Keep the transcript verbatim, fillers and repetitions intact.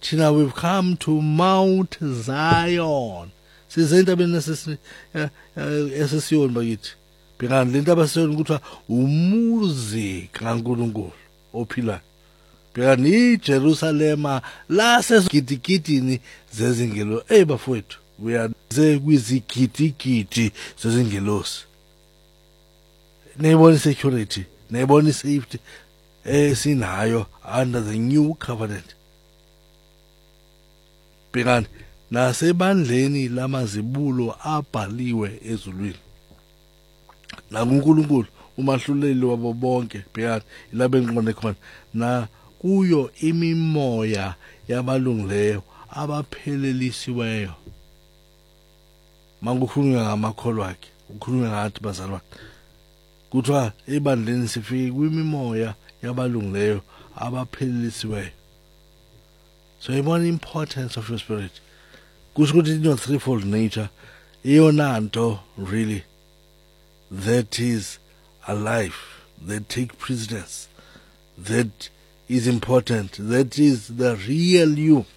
Tina, we've come to Mount Zion. Sizentabeni esesiyoni bakithi. Bhekani lento abasiyoni kuthiwa umuzi kaNkulunkulu ophilayo. Bhekani iJerusalema lasezigidigidini zezingelo. Hey bafowethu, we are kwizigidigidi zezingelosi. Neyibona security, neyibona safety esinayo under the new covenant. Bhekani nasebandleni lamazibulo abhaliwe ezulwini. NakuNkulunkulu umahluleli wabo bonke, bhekani ilabe ngiqonde khona, na kuyo imimoya yabalungileyo abaphelelisiweyo. Mangukhulunywa ngamakholwa akhe, ukhulunywa ngathi bazalwane. Kuthiwa ebandleni sifike kwimimoya yabalungileyo abaphelelisiweyo. So yibona importance of your spirit. Kusho ukuthi in your threefold nature, iyona nto really that is alive, that take precedence, that is important, that is the real you.